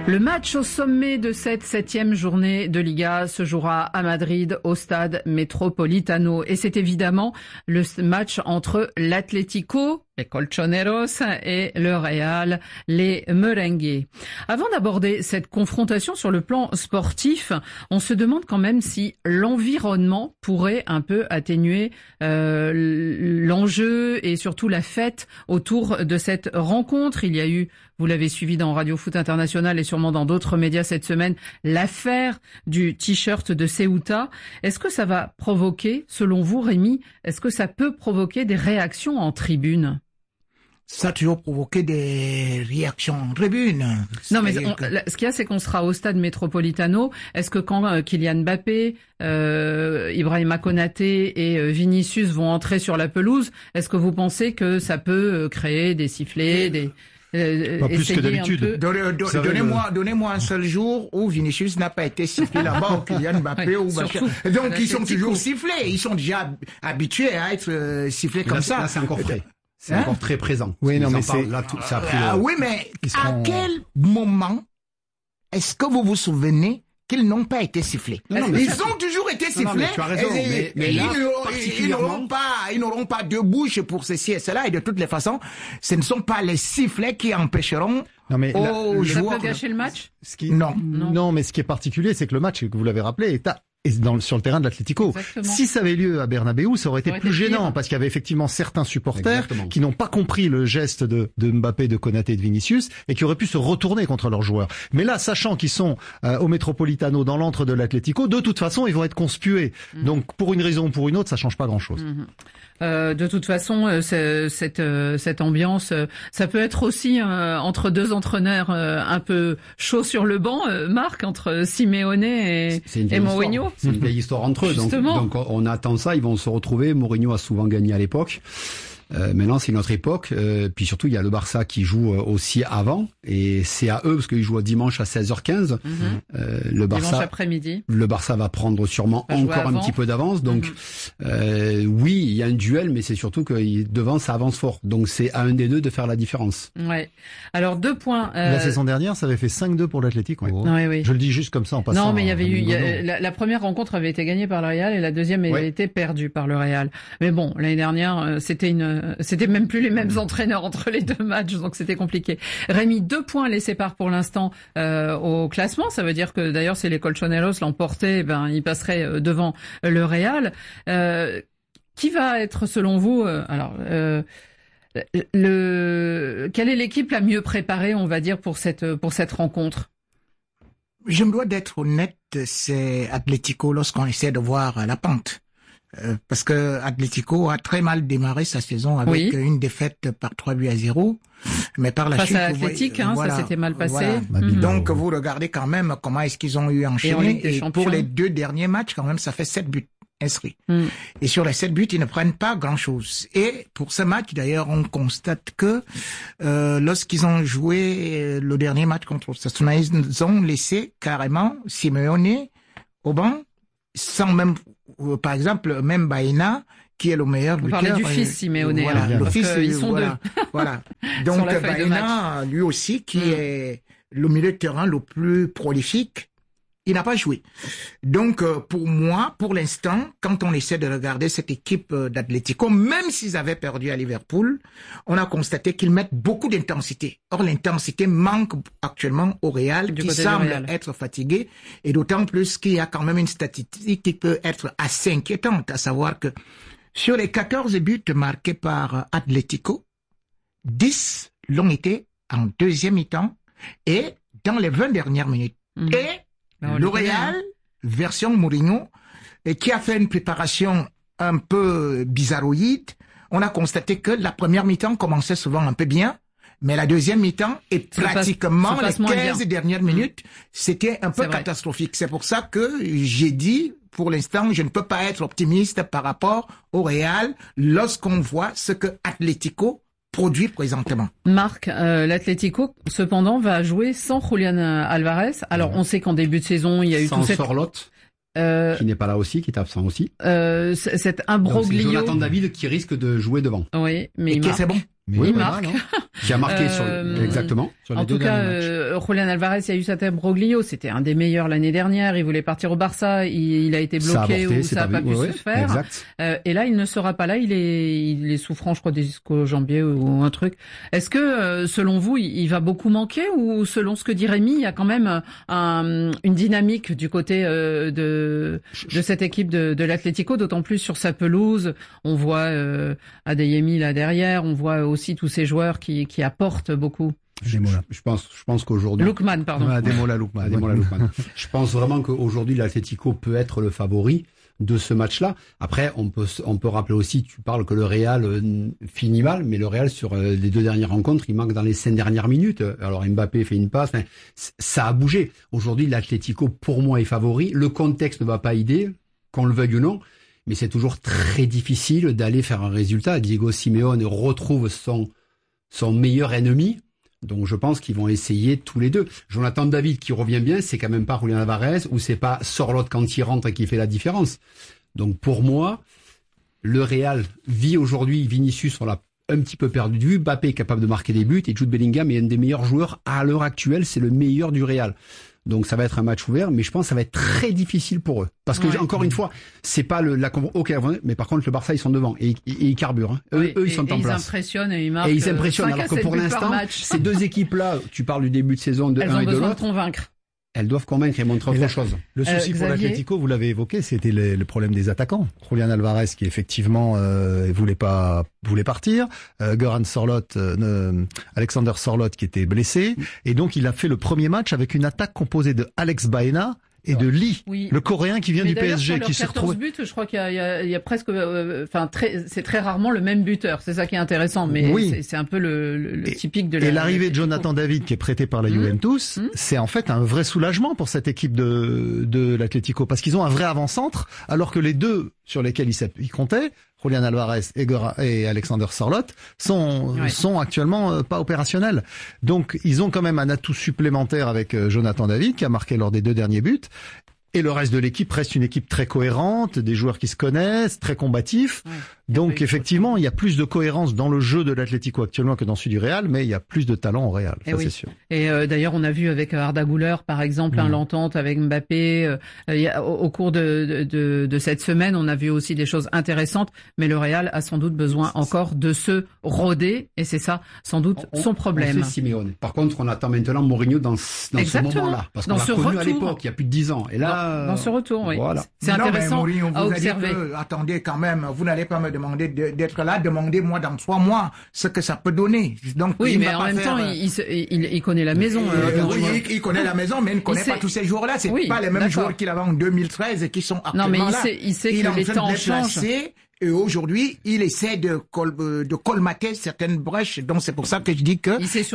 Le match au sommet de cette 7e journée de Liga se jouera à Madrid au stade Metropolitano. Et c'est évidemment le match entre l'Atlético, les Colchoneros, et le Real, les Merengues. Avant d'aborder cette confrontation sur le plan sportif, on se demande quand même si l'environnement pourrait un peu atténuer l'enjeu et surtout la fête autour de cette rencontre. Il y a eu, vous l'avez suivi dans Radio Foot International et sûrement dans d'autres médias cette semaine, l'affaire du t-shirt de Ceuta. Est-ce que ça va provoquer, selon vous, Rémi, est-ce que ça peut provoquer des réactions en tribune? Ça a toujours provoqué des réactions en tribune. Non, mais ce qu'il y a, c'est qu'on sera au stade Metropolitano. Est-ce que quand Kylian Mbappé, Ibrahima Konaté et Vinicius vont entrer sur la pelouse, est-ce que vous pensez que ça peut créer des sifflets, pas plus que d'habitude. Donnez-moi un seul jour où Vinicius n'a pas été sifflé là-bas, ou Kylian Mbappé, ou Bachar. Donc ils sont toujours sifflés. Ils sont déjà habitués à être sifflés comme ça. Là, c'est encore frais. C'est encore très présent. Oui, non, mais c'est là, ça a pris oui, mais à quel moment est-ce que vous vous souvenez qu'ils n'ont pas été sifflés? Non, ils ont toujours été sifflés. Non, mais tu as raison. Mais là, ils n'auront pas deux bouches pour ceci et cela. Et de toutes les façons, ce ne sont pas les sifflets qui empêcheront aux joueurs. Ça peut gâcher le match? Non, mais ce qui est particulier, c'est que le match, que vous l'avez rappelé, sur le terrain de l'Atlético. Exactement. Si ça avait lieu à Bernabéu, ça aurait été plus gênant parce qu'il y avait effectivement certains supporters qui n'ont pas compris le geste de Mbappé, de Konaté et de Vinicius et qui auraient pu se retourner contre leurs joueurs. Mais là, sachant qu'ils sont au Metropolitano dans l'antre de l'Atlético, de toute façon, ils vont être conspués. Donc, pour une raison ou pour une autre, ça change pas grand-chose. De toute façon, cette ambiance, ça peut être aussi entre deux entraîneurs un peu chauds sur le banc, Marc, entre Simeone et Mourinho. C'est une vieille histoire entre eux. Donc on attend ça, ils vont se retrouver. Mourinho a souvent gagné à l'époque. Maintenant, c'est notre époque. Puis surtout, il y a le Barça qui joue aussi avant. Et c'est à eux, parce qu'ils jouent dimanche à 16h15. Le Barça, dimanche après-midi. Le Barça va prendre sûrement encore un petit peu d'avance. Donc, oui, il y a un duel, mais c'est surtout que devant, ça avance fort. Donc, c'est à un des deux de faire la différence. Ouais. Alors, 2 points. La saison dernière, ça avait fait 5-2 pour l'Atlético. Oui. Je le dis juste comme ça en passant. Non, mais il y avait eu, la première rencontre avait été gagnée par le Real et la deuxième avait été perdue par le Real. Mais bon, l'année dernière, c'était même plus les mêmes entraîneurs entre les deux matchs, donc c'était compliqué. Rémi, 2 points les séparent pour l'instant au classement. Ça veut dire que d'ailleurs, si les Colchoneros l'emportaient, ils passeraient devant le Real. Qui va être, selon vous, quelle est l'équipe la mieux préparée, on va dire, pour cette rencontre? Je me dois d'être honnête, c'est Atlético lorsqu'on essaie de voir la pente. Parce que Atlético a très mal démarré sa saison avec une défaite par 3-0, mais par la suite, face à l'Atlétique, ça s'était mal passé. Voilà. Donc vous regardez quand même comment est-ce qu'ils ont eu enchaîné. Et pour les 2 derniers matchs, quand même, ça fait 7 buts inscrits. Et sur les 7 buts, ils ne prennent pas grand-chose. Et pour ce match, d'ailleurs, on constate que lorsqu'ils ont joué le dernier match contre Osasuna, ils ont laissé carrément Simeone au banc, sans même, par exemple, même Baena, qui est le meilleur buteur. On parlait du fils Simeone. Voilà, le fils, ils sont deux. Voilà. Donc Baena, lui aussi, qui est le milieu de terrain le plus prolifique, il n'a pas joué. Donc, pour moi, pour l'instant, quand on essaie de regarder cette équipe d'Atlético, même s'ils avaient perdu à Liverpool, on a constaté qu'ils mettent beaucoup d'intensité. Or, l'intensité manque actuellement au Real, qui semble être fatigué, et d'autant plus qu'il y a quand même une statistique qui peut être assez inquiétante, à savoir que sur les 14 buts marqués par Atlético, 10 l'ont été en deuxième mi-temps et dans les 20 dernières minutes. Et le Real, version Mourinho, qui a fait une préparation un peu bizarroïde, on a constaté que la première mi-temps commençait souvent un peu bien, mais la deuxième mi-temps et pratiquement les 15 dernières minutes, c'était un peu catastrophique. C'est pour ça que j'ai dit, pour l'instant, je ne peux pas être optimiste par rapport au Real lorsqu'on voit ce que Atlético produit présentement. Marc, l'Atlético, cependant, va jouer sans Julián Alvarez. Alors, on sait qu'en début de saison, il y a eu tout cette... Sorlotte, qui n'est pas là aussi, qui est absent aussi. Cet imbroglio. C'est Jonathan David qui risque de jouer devant. Oui, mais c'est bon. Oui, Marc. Qui a marqué exactement. En tout cas, Julián Álvarez, il y a eu cet imbroglio, c'était un des meilleurs l'année dernière, il voulait partir au Barça, il a été bloqué ou ça n'a pas pu se faire. Et là, il ne sera pas là, il est souffrant, je crois, des ischio-jambiers ou un truc. Est-ce que, selon vous, il va beaucoup manquer ou selon ce que dit Rémi, il y a quand même une dynamique du côté de cette équipe de l'Atlético, d'autant plus sur sa pelouse. On voit Adeyemi là derrière, on voit aussi tous ces joueurs qui apportent beaucoup. Je pense qu'aujourd'hui... Lookman, pardon. Ademola Lookman. Je pense vraiment qu'aujourd'hui, l'Atlético peut être le favori de ce match-là. Après, on peut rappeler aussi, tu parles que le Real finit mal, mais le Real, sur les 2 dernières rencontres, il manque dans les 5 dernières minutes. Alors Mbappé fait une passe, ça a bougé. Aujourd'hui, l'Atlético, pour moi, est favori. Le contexte ne va pas aider, qu'on le veuille ou non, mais c'est toujours très difficile d'aller faire un résultat. Diego Simeone retrouve son meilleur ennemi. Donc je pense qu'ils vont essayer tous les deux. Jonathan David qui revient bien, c'est quand même pas Julián Álvarez ou c'est pas Sorloth quand il rentre qui fait la différence. Donc pour moi, le Real vit aujourd'hui, Vinicius on l'a un petit peu perdu de vue, Mbappé est capable de marquer des buts et Jude Bellingham est un des meilleurs joueurs à l'heure actuelle, c'est le meilleur du Real. Donc ça va être un match ouvert, mais je pense que ça va être très difficile pour eux. Parce que encore une fois, c'est pas mais par contre le Barça ils sont devant et ils carburent. Eux ils sont en place. Ils impressionnent et ils marquent. Et ils impressionnent alors que pour l'instant, ces 2 équipes-là, tu parles du début de saison de 1 et de l'autre. Elles ont besoin de convaincre. Elles doivent convaincre et montrer autre chose. Le souci pour l'Atlético, vous l'avez évoqué, c'était le problème des attaquants. Julián Álvarez qui effectivement voulait partir, Göran Sorloth, Alexander Sorloth qui était blessé, et donc il a fait le premier match avec une attaque composée de Alex Baena et de Lee, le Coréen qui vient du PSG, qui se retrouve. Buts, je crois qu'il y a presque, c'est très rarement le même buteur. C'est ça qui est intéressant, mais c'est un peu le typique de la. Et l'arrivée de Jonathan David, qui est prêté par la Juventus, c'est en fait un vrai soulagement pour cette équipe de l'Atlético, parce qu'ils ont un vrai avant-centre, alors que les 2 sur lesquels ils comptaient, Julián Álvarez et Alexander Sorloth, sont actuellement pas opérationnels. Donc, ils ont quand même un atout supplémentaire avec Jonathan David, qui a marqué lors des 2 derniers buts. Et le reste de l'équipe reste une équipe très cohérente, des joueurs qui se connaissent, très combatifs. Donc effectivement, il y a plus de cohérence dans le jeu de l'Atlético actuellement que dans celui du Real, mais il y a plus de talent au Real, ça c'est sûr. Et d'ailleurs, on a vu avec Arda Güler, par exemple, l'entente avec Mbappé. Au cours de cette semaine, on a vu aussi des choses intéressantes, mais le Real a sans doute besoin encore de se roder, et c'est ça, sans doute, son problème. On sait Simeone. Par contre, on attend maintenant Mourinho dans ce moment-là, parce qu'on l'a connu à l'époque, il y a plus de 10 ans. Et là, dans ce retour, oui. Voilà. C'est intéressant Mourinho, à observer. Attendez quand même, vous n'allez pas me demander d'être là, demandez-moi dans 3 mois ce que ça peut donner. Donc, oui, mais en même temps, il connaît la maison. Oui, il connaît la maison, mais il ne connaît pas tous ces joueurs-là. C'est pas les mêmes joueurs qu'il avait en 2013 et qui sont actuellement là. Non, mais il sait que les temps changent. Et aujourd'hui, il essaie de colmater certaines brèches. Donc, c'est pour ça que je dis que...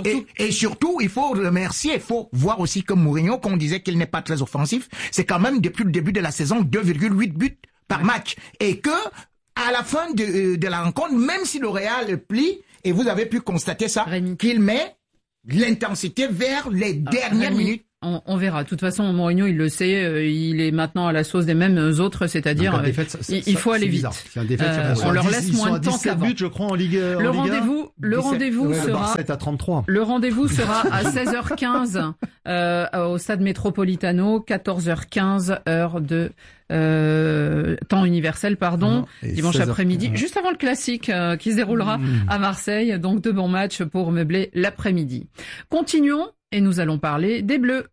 Et surtout, il faut remercier, il faut voir aussi que Mourinho, qu'on disait qu'il n'est pas très offensif, c'est quand même depuis le début de la saison 2,8 buts par match. Et que, à la fin de la rencontre, même si le Real plie, et vous avez pu constater ça, qu'il met l'intensité vers les dernières minutes. On verra. De toute façon, Mourinho, il le sait, il est maintenant à la sauce des mêmes autres, c'est-à-dire il faut aller vite. On leur laisse moins de temps qu'avant. Je crois en Ligue. Le rendez-vous sera 7 à 33. Le rendez-vous sera à 16h15 au stade Metropolitano, 14h15 heure de temps universel, dimanche après-midi, juste avant le classique qui se déroulera à Marseille. Donc 2 bons matchs pour meubler l'après-midi. Continuons. Et nous allons parler des Bleus.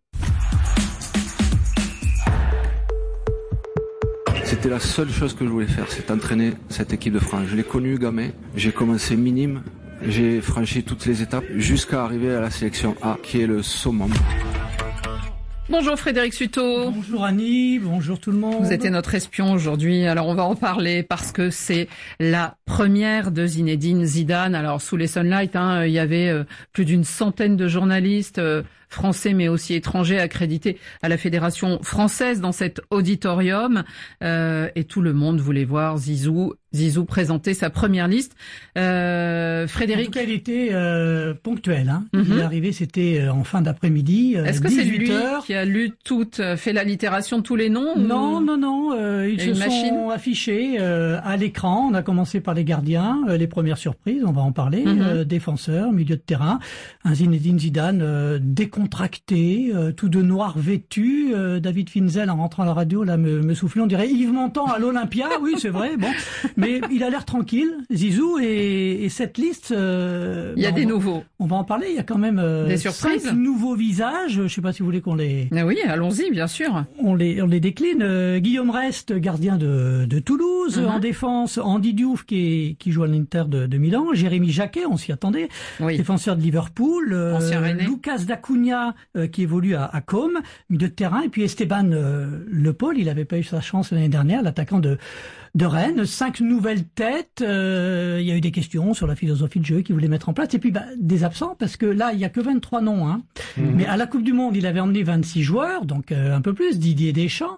C'était la seule chose que je voulais faire, c'est entraîner cette équipe de France. Je l'ai connue gamin, j'ai commencé minime, j'ai franchi toutes les étapes jusqu'à arriver à la sélection A, qui est le summum. Bonjour Frédéric Sutot. Bonjour Annie, bonjour tout le monde. Vous étiez notre espion aujourd'hui, alors on va en parler parce que c'est la première de Zinedine Zidane. Alors sous les Sunlight, il y avait plus d'une centaine de journalistes français mais aussi étrangers accrédités à la Fédération française dans cet auditorium et tout le monde voulait voir Zizou Zizou présentait sa première liste. Frédéric. En tout cas, il était ponctuel. Hein. Il est arrivé, c'était en fin d'après-midi. Est-ce que c'est lui qui a lu fait l'allitération de tous les noms? Non. Ils se sont affichés à l'écran. On a commencé par les gardiens, les premières surprises, on va en parler. Défenseurs, milieu de terrain. Un Zinedine Zidane décontracté, tout de noir vêtu. David Finzel, en rentrant à la radio, là, me soufflait. On dirait Yves Montand à l'Olympia. Oui, c'est vrai. Bon, mais il a l'air tranquille, Zizou, et cette liste. Il y a des nouveaux. On va en parler. Il y a quand même des surprises. 5 nouveaux visages. Je sais pas si vous voulez qu'on les. Oui, allons-y, bien sûr. On les décline. Guillaume Rest, gardien de Toulouse, en défense. Andy Diouf qui joue à l'Inter de Milan. Jérémy Jacquet, on s'y attendait. Oui. Défenseur de Liverpool. Ancien Rennais. Lucas D'Acunha qui évolue à Com, milieu de terrain. Et puis Esteban Le Paul, il avait pas eu sa chance l'année dernière, l'attaquant de Rennes. 5 nouvelles têtes. Il y a eu des questions sur la philosophie de jeu qu'ils voulaient mettre en place. Et puis des absents, parce que là, il y a que 23 noms. Hein. Mais à la Coupe du Monde, il avait emmené 26 joueurs, donc un peu plus, Didier Deschamps.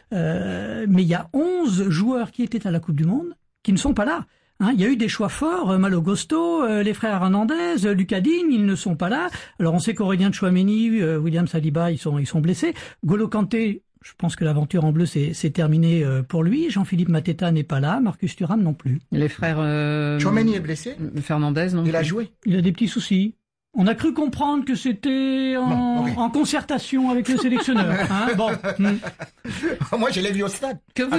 Mais il y a 11 joueurs qui étaient à la Coupe du Monde qui ne sont pas là. Hein, il y a eu des choix forts, Malo Gusto, les frères Hernandez, Lucas Digne, ils ne sont pas là. Alors on sait qu'Aurélien Tchouaméni, William Saliba, ils sont blessés. Golo Kanté, je pense que l'aventure en bleu c'est terminé pour lui. Jean-Philippe Mateta n'est pas là, Marcus Thuram non plus. Les frères Tchouaméni est blessé. Fernandez non. Il a joué. Il a des petits soucis. On a cru comprendre que c'était en concertation avec le sélectionneur. Hein, bon. Moi, je l'ai vu au stade.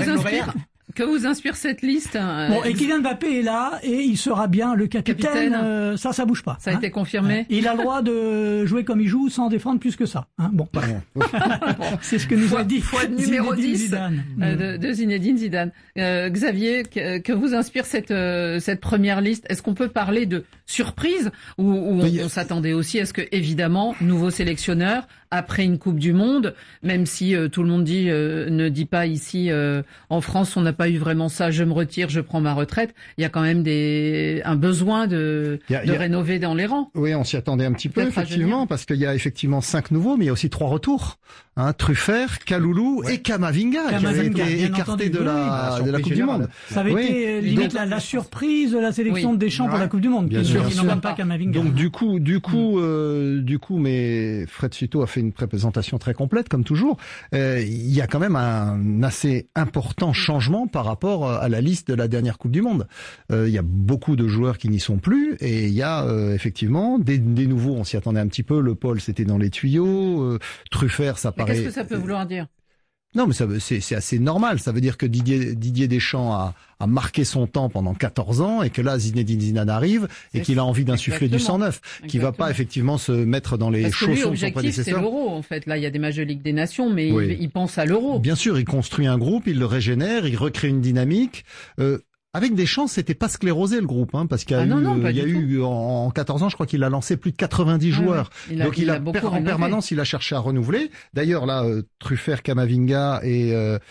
Que vous inspire cette liste? Bon, et Kylian Mbappé est là et il sera bien le capitaine. Ça bouge pas. Ça a été confirmé. Il a le droit de jouer comme il joue sans défendre plus que ça. Hein, bon. C'est ce que nous a dit numéro 10 Zidane. De Zinedine Zidane. Xavier, que vous inspire cette première liste? Est-ce qu'on peut parler de surprise ou on s'attendait aussi à ce que, évidemment, nouveau sélectionneur après une Coupe du Monde, même si tout le monde ne dit pas ici en France, on n'a pas eu vraiment ça, je me retire, je prends ma retraite. Il y a quand même un besoin de rénover dans les rangs. Oui, on s'y attendait un petit peu, effectivement, parce qu'il y a effectivement 5 nouveaux, mais il y a aussi 3 retours. Hein, Truffert, Kaloulou et Kamavinga qui avaient été écartés de la Coupe du Monde. Ça avait été limite la surprise de la sélection de Deschamps pour la Coupe du Monde. Bien sûr. Ils n'ont pas Kamavinga. Donc du coup, mais Fred Suto a fait une présentation très complète comme toujours. Il y a quand même un assez important changement par rapport à la liste de la dernière Coupe du Monde. Il y a beaucoup de joueurs qui n'y sont plus et il y a effectivement des nouveaux. On s'y attendait un petit peu. Le Paul, c'était dans les tuyaux. Truffert, ça paraît. Qu'est-ce que ça peut vouloir dire? Non, mais c'est assez normal. Ça veut dire que Didier Deschamps a marqué son temps pendant 14 ans et que là, Zinedine Zidane arrive et qu'il a envie d'insuffler du sang neuf, qui va pas effectivement se mettre dans les chaussons de son prédécesseur. C'est l'euro, en fait. Là, il y a des matchs de Ligue des Nations, mais il pense à l'euro. Bien sûr, il construit un groupe, il le régénère, il recrée une dynamique. Avec Deschamps, c'était pas sclérosé le groupe, hein, parce qu'il y a eu en 14 ans, je crois qu'il a lancé plus de 90 joueurs. Donc il a en permanence, il a cherché à renouveler. D'ailleurs là, Truffert, Kamavinga et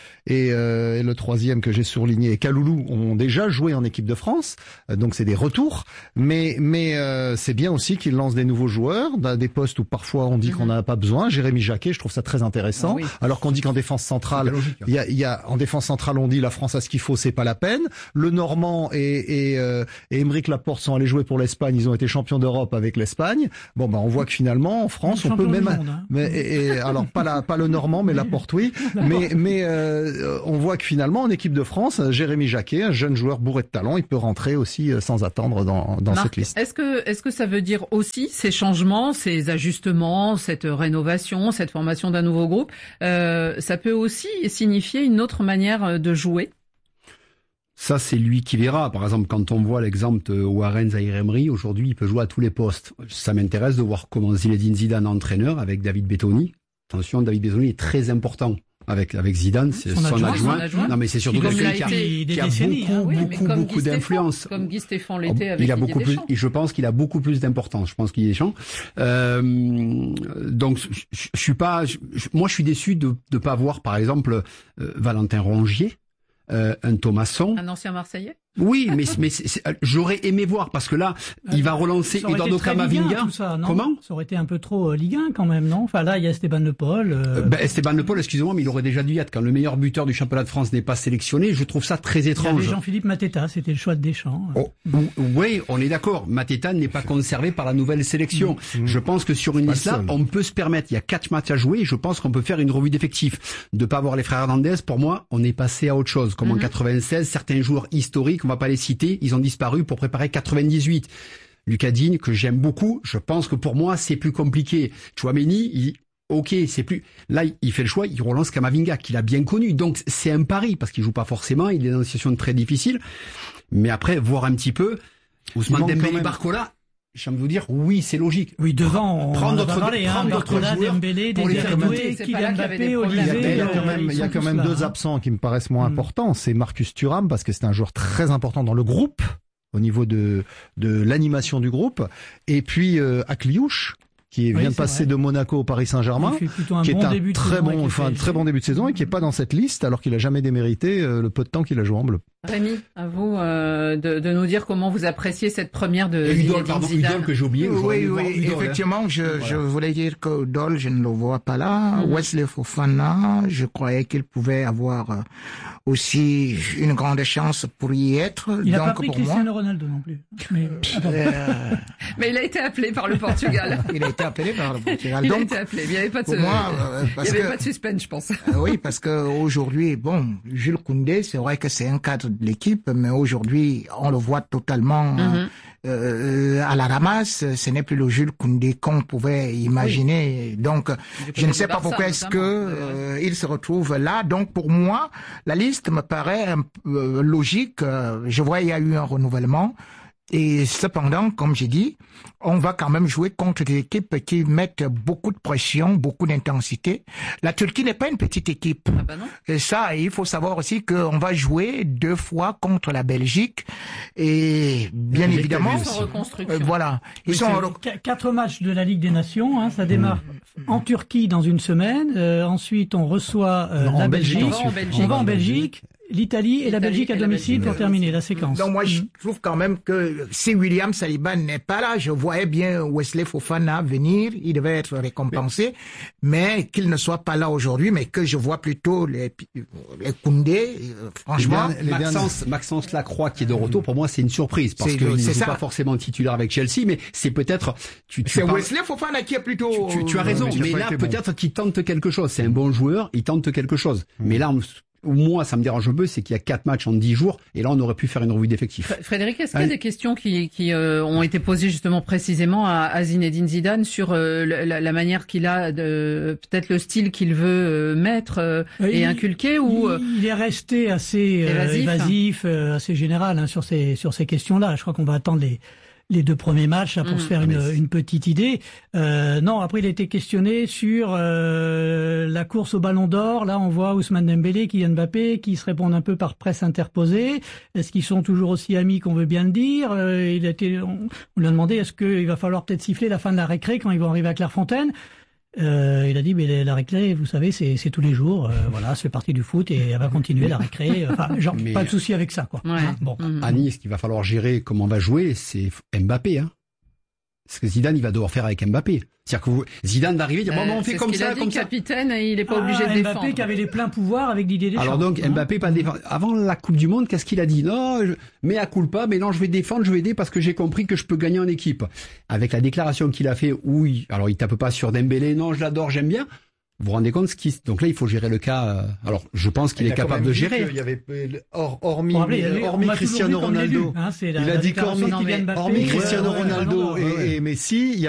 le troisième que j'ai surligné, Kaloulou, ont déjà joué en équipe de France. Donc c'est des retours, mais c'est bien aussi qu'il lance des nouveaux joueurs, dans des postes où parfois on dit qu'on n'a pas besoin. Jérémy Jacquet, je trouve ça très intéressant. Alors qu'on dit qu'en défense centrale, en défense centrale, on dit la France a ce qu'il faut, c'est pas la peine. Le Normand et Aymeric Laporte sont allés jouer pour l'Espagne. Ils ont été champions d'Europe avec l'Espagne. Bon, on voit que finalement en France, on peut même, alors pas le Normand, mais Laporte, oui. mais on voit que finalement en équipe de France, Jérémy Jacquet, un jeune joueur bourré de talent, il peut rentrer aussi sans attendre dans Marc, cette liste. Est-ce que ça veut dire aussi ces changements, ces ajustements, cette rénovation, cette formation d'un nouveau groupe, ça peut aussi signifier une autre manière de jouer? Ça, c'est lui qui verra. Par exemple, quand on voit l'exemple de Warren Zaïre-Emery, aujourd'hui, il peut jouer à tous les postes. Ça m'intéresse de voir comment Zinedine Zidane, entraîneur, avec David Bettoni. Attention, David Bettoni est très important avec Zidane, c'est son adjoint. Non, mais c'est surtout quelqu'un qui a beaucoup d'influence. Comme Guy Stéphane l'était avec Didier Deschamps. Je pense qu'il a beaucoup plus d'importance. Je pense qu'il est Deschamps. Donc, moi, je suis déçu de pas voir, par exemple, Valentin Rongier. Un Thomasson. Un ancien Marseillais? Oui, mais j'aurais aimé voir, parce que là, il va relancer Eduardo Camavinga. Comment? Ça aurait été un peu trop Ligue 1 quand même, non? Enfin là, il y a Esteban Le Paul. Esteban Le Paul, excusez-moi, mais il aurait déjà dû y être. Quand le meilleur buteur du championnat de France n'est pas sélectionné, je trouve ça très étrange. Il y avait Jean-Philippe Mateta, c'était le choix de Deschamps. Oui, on est d'accord. Mateta n'est pas conservé par la nouvelle sélection. Je pense que sur une liste là, on peut se permettre, il y a 4 matchs à jouer, je pense qu'on peut faire une revue d'effectifs. De pas avoir les frères Hernandez, pour moi, on est passé à autre chose. Comme en 96, certains joueurs historiques, on va pas les citer, ils ont disparu pour préparer 98. Lucas Digne, que j'aime beaucoup, je pense que pour moi, c'est plus compliqué. Tchouaméni, c'est plus... Là, il fait le choix, il relance Camavinga, qu'il a bien connu. Donc, c'est un pari, parce qu'il joue pas forcément, il est dans une situation très difficile. Mais après, voir un petit peu, Ousmane Dembélé, Barcola, j'ai envie de vous dire, oui, c'est logique. Oui, devant, prendre notre Barcola, Dembélé, Dembélé, Kylian Mbappé, Olivier. Il y a quand même 2 absents qui me paraissent moins importants. C'est Marcus Thuram, parce que c'est un joueur très important dans le groupe, au niveau de l'animation du groupe. Et puis, Akliouche, qui vient de passer de Monaco au Paris Saint-Germain, qui est un très bon début de saison et qui est pas dans cette liste, alors qu'il a jamais démérité le peu de temps qu'il a joué en bleu. Rémi, à vous de nous dire comment vous appréciez cette première de Udol que j'ai oublié. Oui, effectivement, je voulais dire que Udol, je ne le vois pas là. Wesley Fofana, je croyais qu'il pouvait avoir aussi une grande chance pour y être. Il n'a pas pris Cristiano Ronaldo non plus. Mais il a été appelé par le Portugal. Il a été appelé par le Portugal. Il a été appelé. Il n'y avait pas de suspense, je pense. Oui, parce que aujourd'hui, Jules Koundé, c'est vrai que c'est un cadre de l'équipe, mais aujourd'hui, on le voit totalement à la ramasse. Ce n'est plus le Jules Koundé qu'on pouvait imaginer. Donc, je ne sais pas pourquoi est-ce que il se retrouve là. Donc, pour moi, la liste me paraît logique. Je vois, il y a eu un renouvellement. Et cependant, comme j'ai dit, on va quand même jouer contre des équipes qui mettent beaucoup de pression, beaucoup d'intensité. La Turquie n'est pas une petite équipe. Ah bah non. Et ça, il faut savoir aussi qu'on va jouer 2 fois contre la Belgique. Et bien évidemment, voilà. Ils sont 4 matchs de la Ligue des Nations. Hein, ça démarre en Turquie dans une semaine. Ensuite, on reçoit la Belgique. On va en Belgique. L'Italie et la Belgique à domicile pour terminer la séquence. Donc moi, je trouve quand même que si William Saliba n'est pas là, je voyais bien Wesley Fofana venir, il devait être récompensé, mais qu'il ne soit pas là aujourd'hui, mais que je vois plutôt les Koundé, franchement. Maxence Lacroix qui est de retour, pour moi c'est une surprise, parce qu'il ne joue pas forcément titulaire avec Chelsea, mais c'est peut-être... C'est Wesley Fofana qui est plutôt... Tu as raison, mais là peut-être qu'il tente quelque chose, c'est un bon joueur, il tente quelque chose, mais là... Moi, ça me dérange un peu, c'est qu'il y a 4 matchs en 10 jours, et là, on aurait pu faire une revue d'effectifs. Frédéric, est-ce qu'il y a des questions qui ont été posées justement précisément à Zinedine Zidane sur la manière qu'il a, peut-être le style qu'il veut mettre et inculquer, ou il est resté assez évasif, assez général sur ces questions-là. Je crois qu'on va attendre les 2 premiers matchs là, pour se faire une petite idée. Non, après il a été questionné sur la course au Ballon d'Or. Là, on voit Ousmane Dembélé, Kylian Mbappé qui se répondent un peu par presse interposée. Est-ce qu'ils sont toujours aussi amis qu'on veut bien le dire? On lui a demandé est-ce qu'il va falloir peut-être siffler la fin de la récré quand ils vont arriver à Clairefontaine. Il a dit mais la récré, vous savez, c'est tous les jours. Voilà, ça fait partie du foot et elle va continuer la récré. Pas de souci avec ça, quoi. Ouais. Bon. Annie, ce qu'il va falloir gérer, comment on va jouer, c'est Mbappé, hein. Ce que Zidane, il va devoir faire avec Mbappé. C'est-à-dire que Zidane va arriver et dire bon, on fait comme ça, comme ça. Capitaine, et il est pas obligé de défendre. Mbappé qui avait les pleins pouvoirs avec Didier Deschamps. Alors donc Mbappé pas défendre. Avant la Coupe du Monde, qu'est-ce qu'il a dit? Non, mais à culpa, mais non, je vais défendre, je vais aider parce que j'ai compris que je peux gagner en équipe. Avec la déclaration qu'il a fait, oui, alors il tape pas sur Dembélé, non, je l'adore, j'aime bien. Vous vous rendez compte donc là il faut gérer le cas. Alors je pense qu'il est capable de gérer. Il y avait hormis Cristiano Ronaldo. Il a dit qu'hormis Cristiano Ronaldo et Messi,